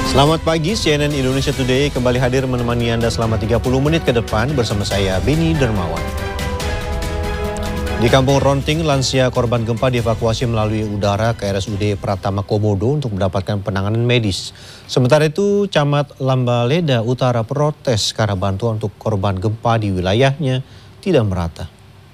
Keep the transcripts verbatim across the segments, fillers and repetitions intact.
Selamat pagi, C N N Indonesia Today kembali hadir menemani Anda selama tiga puluh menit ke depan bersama saya, Beni Dermawan. Di Kampung Ronting, lansia korban gempa dievakuasi melalui udara ke R S U D Pratama Komodo untuk mendapatkan penanganan medis. Sementara itu, Camat Lambaleda Utara protes karena bantuan untuk korban gempa di wilayahnya tidak merata.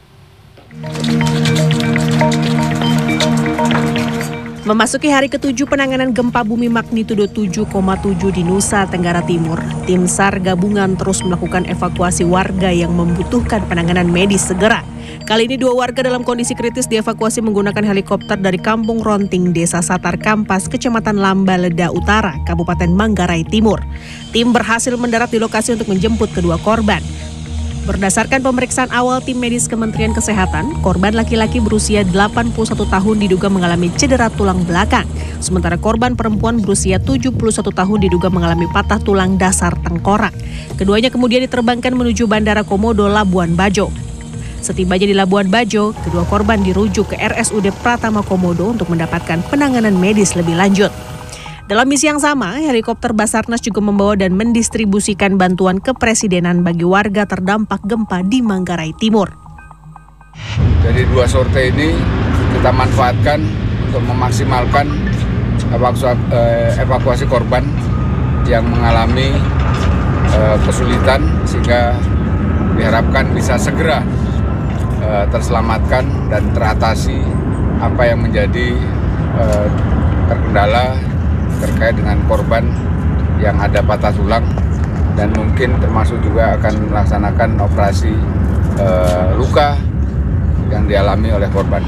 Memasuki hari ketujuh penanganan gempa bumi magnitudo tujuh koma tujuh di Nusa Tenggara Timur, tim SAR gabungan terus melakukan evakuasi warga yang membutuhkan penanganan medis segera. Kali ini dua warga dalam kondisi kritis dievakuasi menggunakan helikopter dari Kampung Ronting, Desa Satar Kampas, Kecamatan Lambaleda Utara, Kabupaten Manggarai Timur. Tim berhasil mendarat di lokasi untuk menjemput kedua korban. Berdasarkan pemeriksaan awal tim medis Kementerian Kesehatan, korban laki-laki berusia delapan puluh satu tahun diduga mengalami cedera tulang belakang. Sementara korban perempuan berusia tujuh puluh satu tahun diduga mengalami patah tulang dasar tengkorak. Keduanya kemudian diterbangkan menuju Bandara Komodo, Labuan Bajo. Setibanya di Labuan Bajo, kedua korban dirujuk ke R S U D Pratama Komodo untuk mendapatkan penanganan medis lebih lanjut. Dalam misi yang sama, helikopter Basarnas juga membawa dan mendistribusikan bantuan kepresidenan bagi warga terdampak gempa di Manggarai Timur. Jadi dua sorte ini kita manfaatkan untuk memaksimalkan evakuasi korban yang mengalami kesulitan sehingga diharapkan bisa segera terselamatkan dan teratasi apa yang menjadi terkendala terkait dengan korban yang ada patah tulang dan mungkin termasuk juga akan melaksanakan operasi e, luka yang dialami oleh korban.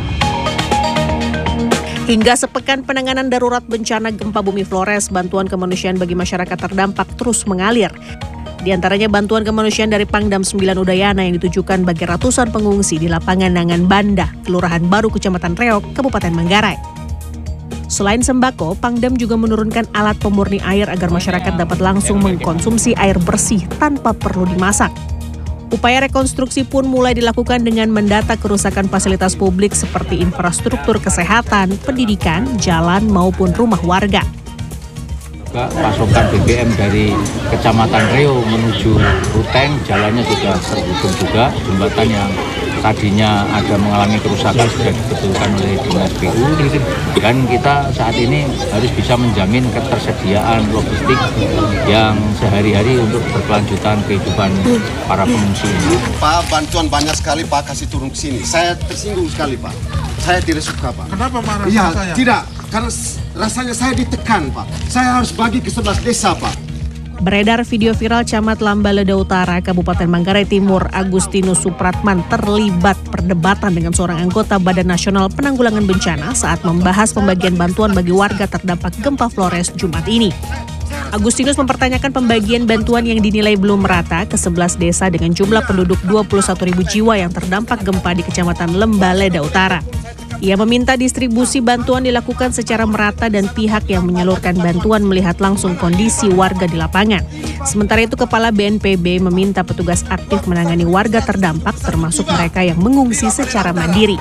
Hingga sepekan penanganan darurat bencana gempa bumi Flores, bantuan kemanusiaan bagi masyarakat terdampak terus mengalir. Di antaranya bantuan kemanusiaan dari Pangdam sembilan Udayana yang ditujukan bagi ratusan pengungsi di lapangan Nangan Banda, Kelurahan Baru, Kecamatan Reok, Kabupaten Manggarai. Selain sembako, Pangdam juga menurunkan alat pemurni air agar masyarakat dapat langsung mengkonsumsi air bersih tanpa perlu dimasak. Upaya rekonstruksi pun mulai dilakukan dengan mendata kerusakan fasilitas publik seperti infrastruktur kesehatan, pendidikan, jalan maupun rumah warga. Pasokan B B M dari Kecamatan Reo menuju Ruteng, jalannya sudah terhubung juga, jembatan yang tadinya ada mengalami kerusakan sudah dibetulkan oleh Dinas P U, dan kita saat ini harus bisa menjamin ketersediaan logistik yang sehari-hari untuk berkelanjutan kehidupan para pengungsi ini. Pak, bantuan banyak sekali Pak kasih turun ke sini. Saya tersinggung sekali Pak. Saya tidak suka Pak. Kenapa marah? Iya, saya? tidak. Karena rasanya saya ditekan Pak. Saya harus bagi ke sebelas desa Pak. Beredar video viral Camat Lambaleda Utara, Kabupaten Manggarai Timur, Agustinus Supratman terlibat perdebatan dengan seorang anggota Badan Nasional Penanggulangan Bencana saat membahas pembagian bantuan bagi warga terdampak gempa Flores Jumat ini. Agustinus mempertanyakan pembagian bantuan yang dinilai belum merata ke sebelas desa dengan jumlah penduduk dua puluh satu ribu jiwa yang terdampak gempa di Kecamatan Lambaleda Utara. Ia meminta distribusi bantuan dilakukan secara merata dan pihak yang menyalurkan bantuan melihat langsung kondisi warga di lapangan. Sementara itu, Kepala B N P B meminta petugas aktif menangani warga terdampak termasuk mereka yang mengungsi secara mandiri.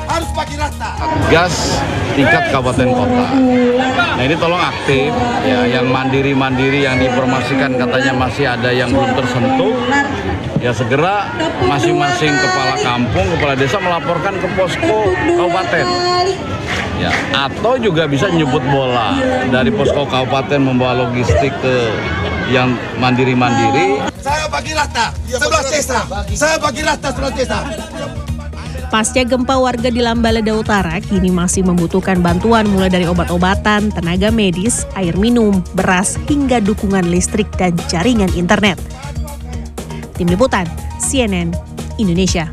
Gas tingkat kabupaten kota. Nah ini tolong aktif, ya, yang mandiri-mandiri yang diinformasikan katanya masih ada yang belum tersentuh. Ya segera masing-masing kepala kampung, kepala desa melaporkan ke posko kabupaten. Ya, atau juga bisa nyebut bola dari posko kabupaten membawa logistik ke yang mandiri-mandiri. Saya bagi rata sebelas desa. Saya bagi rata sebelas desa. Pasca gempa, warga di Lambaleda Utara kini masih membutuhkan bantuan mulai dari obat-obatan, tenaga medis, air minum, beras, hingga dukungan listrik dan jaringan internet. Tim Liputan C N N Indonesia.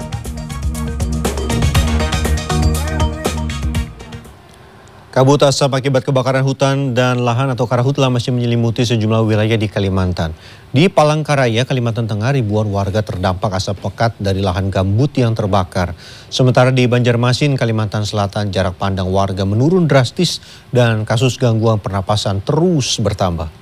Kabut asap akibat kebakaran hutan dan lahan atau karhutla masih menyelimuti sejumlah wilayah di Kalimantan. Di Palangkaraya, Kalimantan Tengah, ribuan warga terdampak asap pekat dari lahan gambut yang terbakar. Sementara di Banjarmasin, Kalimantan Selatan, jarak pandang warga menurun drastis dan kasus gangguan pernapasan terus bertambah.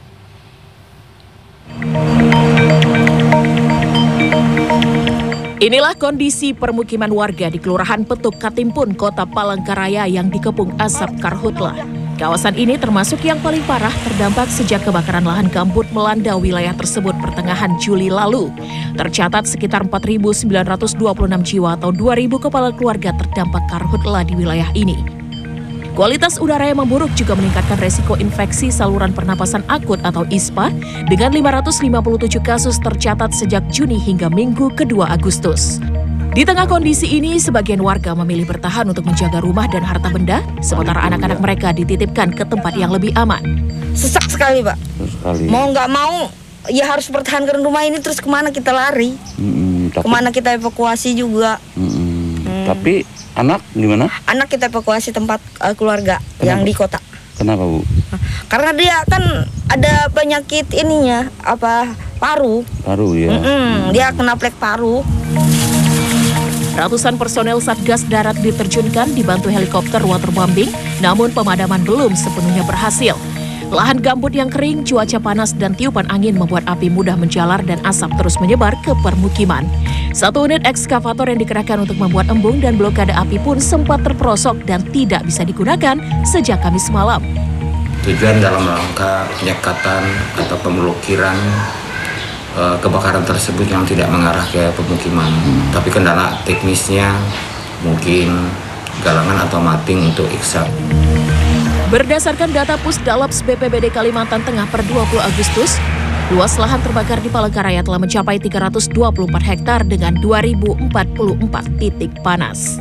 Inilah kondisi permukiman warga di Kelurahan Petuk Katimpun, Kota Palangkaraya yang dikepung asap karhutla. Kawasan ini termasuk yang paling parah terdampak sejak kebakaran lahan gambut melanda wilayah tersebut pertengahan Juli lalu. Tercatat sekitar empat ribu sembilan ratus dua puluh enam jiwa atau dua ribu kepala keluarga terdampak karhutla di wilayah ini. Kualitas udara yang memburuk juga meningkatkan resiko infeksi saluran pernapasan akut atau I S P A dengan lima ratus lima puluh tujuh kasus tercatat sejak Juni hingga Minggu kedua Agustus. Di tengah kondisi ini, sebagian warga memilih bertahan untuk menjaga rumah dan harta benda, sementara anak-anak mereka dititipkan ke tempat yang lebih aman. Sesak sekali, Pak. Sekali. Mau nggak mau, ya harus bertahankan rumah ini, terus kemana kita lari? Mm-mm, tapi, kemana kita evakuasi juga. Mm-mm. Hmm. Tapi anak gimana? Anak kita evakuasi tempat uh, keluarga. Kenapa? Yang di kota. Kenapa, Bu? Karena dia kan ada penyakit ininya, apa paru. Paru, ya. Mm-mm, dia kena plek paru. Ratusan personel Satgas Darat diterjunkan dibantu helikopter waterbombing, namun pemadaman belum sepenuhnya berhasil. Lahan gambut yang kering, cuaca panas, dan tiupan angin membuat api mudah menjalar dan asap terus menyebar ke permukiman. Satu unit ekskavator yang dikerahkan untuk membuat embung dan blokade api pun sempat terperosok dan tidak bisa digunakan sejak Kamis malam. Tujuan dalam rangka penyekatan atau pemblokiran kebakaran tersebut yang tidak mengarah ke pemukiman, hmm. tapi kendala teknisnya mungkin galangan atau mating untuk iksak. Berdasarkan data Pusdalaps B P B D Kalimantan Tengah per dua puluh Agustus, luas lahan terbakar di Palangkaraya telah mencapai tiga ratus dua puluh empat hektar dengan dua ribu empat puluh empat titik panas.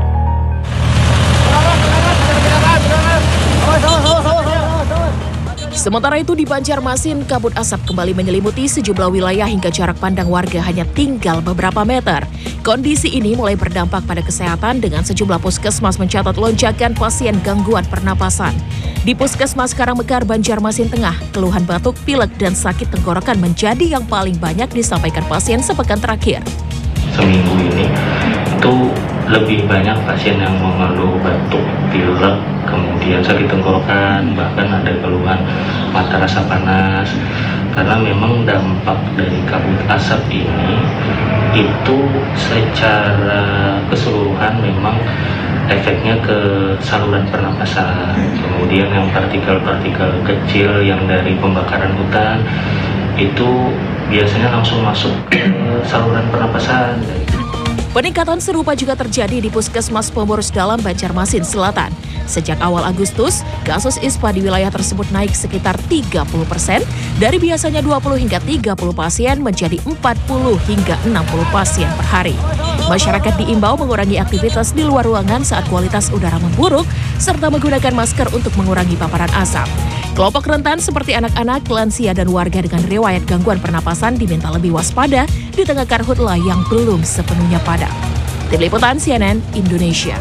Sementara itu di Banjarmasin, kabut asap kembali menyelimuti sejumlah wilayah hingga jarak pandang warga hanya tinggal beberapa meter. Kondisi ini mulai berdampak pada kesehatan dengan sejumlah puskesmas mencatat lonjakan pasien gangguan pernapasan. Di Puskesmas Karangmekar, Banjarmasin Tengah, keluhan batuk, pilek, dan sakit tenggorokan menjadi yang paling banyak disampaikan pasien sepekan terakhir. Seminggu ini itu lebih banyak pasien yang mengeluh batuk, pilek, kemudian sakit tenggorokan, bahkan ada keluhan mata rasa panas. Karena memang dampak dari kabut asap ini itu secara keseluruhan memang efeknya ke saluran pernapasan. Kemudian yang partikel-partikel kecil yang dari pembakaran hutan itu biasanya langsung masuk ke saluran pernapasan. Peningkatan serupa juga terjadi di Puskesmas Pemurus Dalam Banjarmasin Selatan. Sejak awal Agustus, kasus I S P A di wilayah tersebut naik sekitar tiga puluh persen, dari biasanya dua puluh hingga tiga puluh pasien menjadi empat puluh hingga enam puluh pasien per hari. Masyarakat diimbau mengurangi aktivitas di luar ruangan saat kualitas udara memburuk, serta menggunakan masker untuk mengurangi paparan asap. Kelompok rentan seperti anak-anak, lansia, dan warga dengan riwayat gangguan pernapasan diminta lebih waspada di tengah karhutla yang belum sepenuhnya padam. Tim Liputan C N N Indonesia.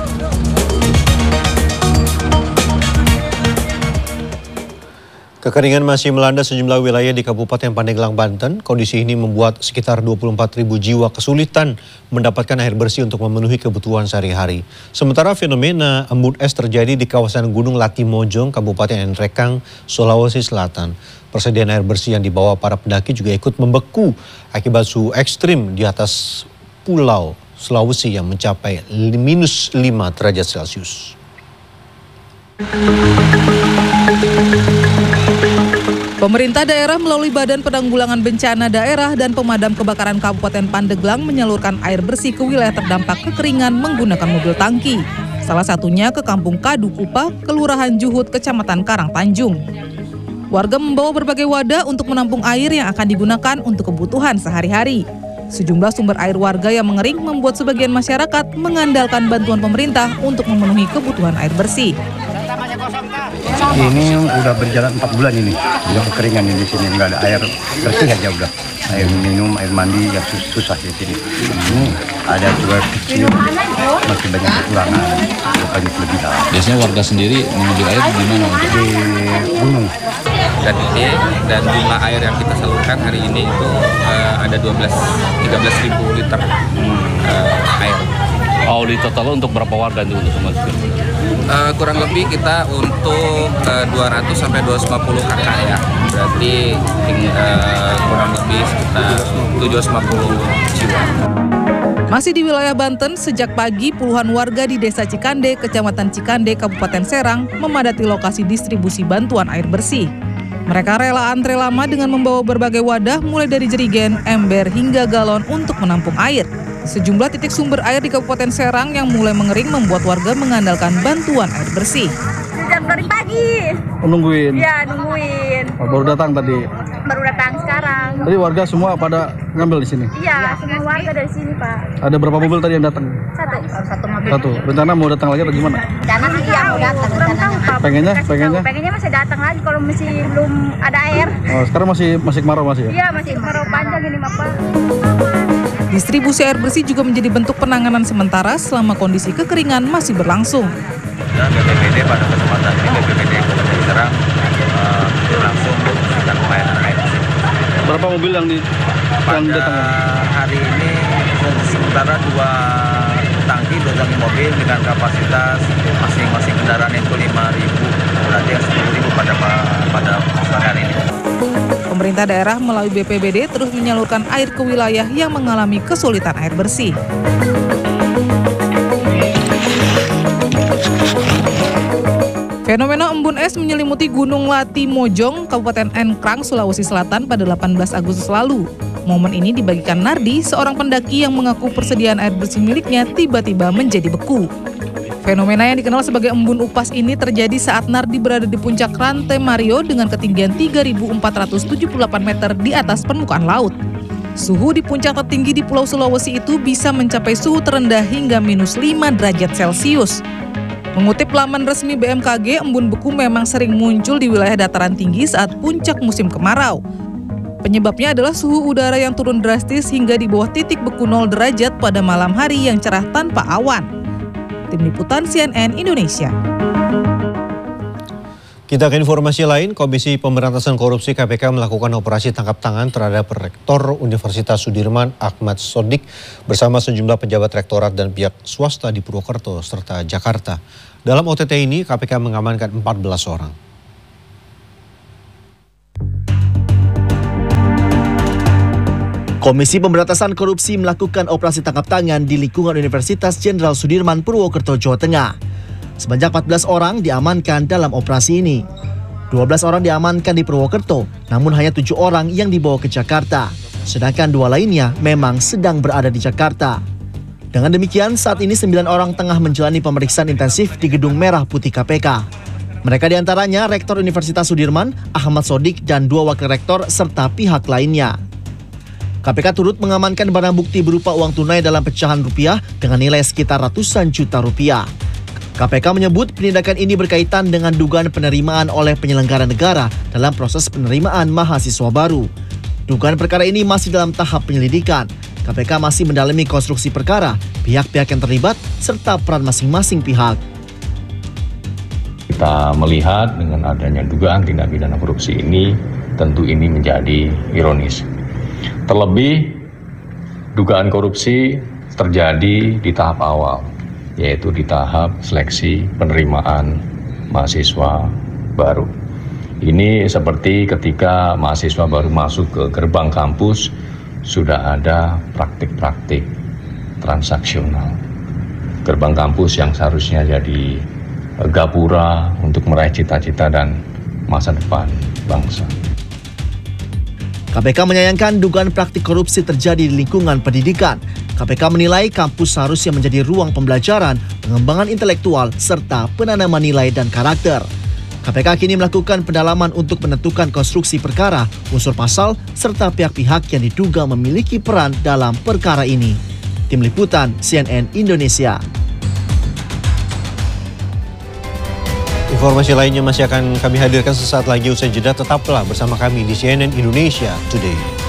Kekeringan masih melanda sejumlah wilayah di Kabupaten Pandeglang, Banten. Kondisi ini membuat sekitar dua puluh empat ribu jiwa kesulitan mendapatkan air bersih untuk memenuhi kebutuhan sehari-hari. Sementara fenomena embun es terjadi di kawasan Gunung Latimojong, Kabupaten Nrekang, Sulawesi Selatan. Persediaan air bersih yang dibawa para pendaki juga ikut membeku akibat suhu ekstrim di atas pulau Sulawesi yang mencapai minus lima derajat Celcius. Pemerintah daerah melalui Badan Penanggulangan Bencana Daerah dan Pemadam Kebakaran Kabupaten Pandeglang menyalurkan air bersih ke wilayah terdampak kekeringan menggunakan mobil tangki. Salah satunya ke Kampung Kadu Kupa, Kelurahan Juhut, Kecamatan Karangtanjung. Warga membawa berbagai wadah untuk menampung air yang akan digunakan untuk kebutuhan sehari-hari. Sejumlah sumber air warga yang mengering membuat sebagian masyarakat mengandalkan bantuan pemerintah untuk memenuhi kebutuhan air bersih. Ini udah berjalan empat bulan ini, udah kekeringan di sini, nggak ada air bersih aja udah. Air minum, air mandi yang susah di sini. Ini ada juga kecil, masih banyak kekurangan, banyak kelebihan. Biasanya warga sendiri mengambil air di mana? Di gunung. Dan ini dan jumlah air yang kita salurkan hari ini itu uh, ada dua belas tiga belas ribu liter uh, air. Oh, di total untuk berapa warga itu untuk semua? Uh, kurang lebih kita untuk uh, dua ratus sampai dua ratus lima puluh kakak ya. Berarti uh, kurang lebih sekitar tujuh ratus lima puluh jiwa. Masih di wilayah Banten, sejak pagi puluhan warga di Desa Cikande, Kecamatan Cikande, Kabupaten Serang memadati lokasi distribusi bantuan air bersih. Mereka rela antre lama dengan membawa berbagai wadah mulai dari jerigen, ember hingga galon untuk menampung air. Sejumlah titik sumber air di Kabupaten Serang yang mulai mengering membuat warga mengandalkan bantuan air bersih. Sejak dari pagi. Nungguin? Ya, nungguin. Oh, baru datang tadi? Baru datang sekarang. Tadi warga semua pada ngambil di sini? Iya, semua warga dari sini, Pak. Ada berapa mobil tadi yang datang? Satu. Satu mobil. Satu. Rencana mau datang lagi atau gimana? Rencana sih iya mau datang. Belum tahu, Pak. Pengennya? Pengennya? Pengennya masih datang lagi kalau masih belum ada air. Oh, sekarang masih masih kemarau masih ya? Iya, masih kemarau panjang ini, Pak. Distribusi air bersih juga menjadi bentuk penanganan sementara selama kondisi kekeringan masih berlangsung. Dan B P B D pada kesempatan ini B P B D Kabupaten Serang uh, langsung membersihkan pelayanan air bersih. Berapa mobil yang di yang datang? Hari ini sementara dua tangki, dua tangki mobil dengan kapasitas masing-masing kendaraan itu lima ribu, berarti yang sepuluh ribu pada pada hari ini. Pemerintah daerah melalui B P B D terus menyalurkan air ke wilayah yang mengalami kesulitan air bersih. Fenomena embun es menyelimuti Gunung Latimojong, Kabupaten Enkrang, Sulawesi Selatan pada delapan belas Agustus lalu. Momen ini dibagikan Nardi, seorang pendaki yang mengaku persediaan air bersih miliknya tiba-tiba menjadi beku. Fenomena yang dikenal sebagai embun upas ini terjadi saat Nardi berada di puncak Rantai Mario dengan ketinggian tiga ribu empat ratus tujuh puluh delapan meter di atas permukaan laut. Suhu di puncak tertinggi di Pulau Sulawesi itu bisa mencapai suhu terendah hingga minus lima derajat Celcius. Mengutip laman resmi B M K G, embun beku memang sering muncul di wilayah dataran tinggi saat puncak musim kemarau. Penyebabnya adalah suhu udara yang turun drastis hingga di bawah titik beku nol derajat pada malam hari yang cerah tanpa awan. Tim Liputan C N N Indonesia. Kita ke informasi lain, Komisi Pemberantasan Korupsi K P K melakukan operasi tangkap tangan terhadap Rektor Universitas Sudirman Ahmad Sodik bersama sejumlah pejabat rektorat dan pihak swasta di Purwokerto serta Jakarta. Dalam O T T ini, K P K mengamankan empat belas orang. Komisi Pemberantasan Korupsi melakukan operasi tangkap tangan di lingkungan Universitas Jenderal Sudirman, Purwokerto, Jawa Tengah. Sebanyak empat belas orang diamankan dalam operasi ini. dua belas orang diamankan di Purwokerto, namun hanya tujuh orang yang dibawa ke Jakarta. Sedangkan dua lainnya memang sedang berada di Jakarta. Dengan demikian, saat ini sembilan orang tengah menjalani pemeriksaan intensif di Gedung Merah Putih K P K. Mereka diantaranya Rektor Universitas Sudirman, Ahmad Sodik, dan dua wakil rektor serta pihak lainnya. K P K turut mengamankan barang bukti berupa uang tunai dalam pecahan rupiah dengan nilai sekitar ratusan juta rupiah. K P K menyebut penindakan ini berkaitan dengan dugaan penerimaan oleh penyelenggara negara dalam proses penerimaan mahasiswa baru. Dugaan perkara ini masih dalam tahap penyelidikan. K P K masih mendalami konstruksi perkara, pihak-pihak yang terlibat, serta peran masing-masing pihak. Kita melihat dengan adanya dugaan tindak pidana korupsi ini, tentu ini menjadi ironis. Terlebih, dugaan korupsi terjadi di tahap awal, yaitu di tahap seleksi penerimaan mahasiswa baru. Ini seperti ketika mahasiswa baru masuk ke gerbang kampus, sudah ada praktik-praktik transaksional. Gerbang kampus yang seharusnya jadi gapura untuk meraih cita-cita dan masa depan bangsa. K P K menyayangkan dugaan praktik korupsi terjadi di lingkungan pendidikan. K P K menilai kampus seharusnya menjadi ruang pembelajaran, pengembangan intelektual, serta penanaman nilai dan karakter. K P K kini melakukan pendalaman untuk menentukan konstruksi perkara, unsur pasal, serta pihak-pihak yang diduga memiliki peran dalam perkara ini. Tim Liputan C N N Indonesia. Informasi lainnya masih akan kami hadirkan sesaat lagi usai jeda. Tetaplah bersama kami di C N N Indonesia Today.